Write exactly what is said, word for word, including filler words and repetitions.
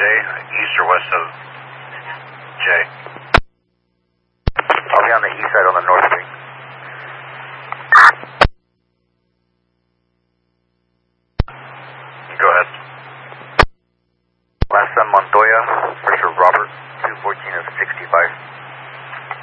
east or west of J? I'll be on the east side on the north street. Go ahead. Last San Montoya, pressure Robert, two fourteen of sixty-five.